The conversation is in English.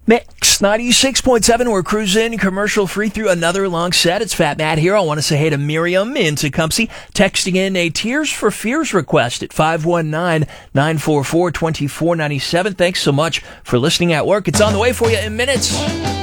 Mix 96.7. We're cruising commercial free through another long set. It's Fat Matt here. I want to say hey to Miriam in Tecumseh, texting in a Tears for Fears request at 519-944-2497. Thanks so much for listening at work. It's on the way for you in minutes.